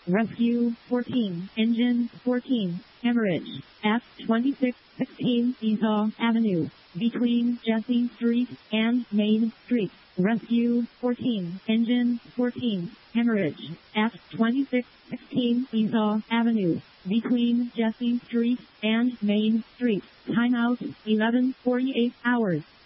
Rescue 14, Engine 14, Hemorrhage, F2616 Esau Avenue, between Jesse Street and Main Street. Rescue 14, Engine 14, Hemorrhage, F2616 Esau Avenue, between Jesse Street and Main Street. Timeout 11:48 hours.